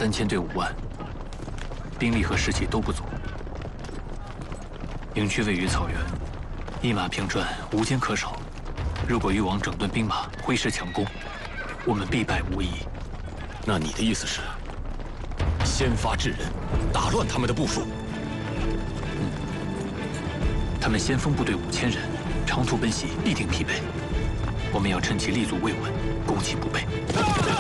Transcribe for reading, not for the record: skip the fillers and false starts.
3000对5万，兵力和士气都不足。营区位于草原，一马平川，无坚可守。如果誉王整顿兵马，挥师强攻，我们必败无疑。 那你的意思是，先发制人，打乱他们的部署？ 他们先锋部队5000人，长途奔袭必定疲惫。我们要趁其立足未稳，攻其不备。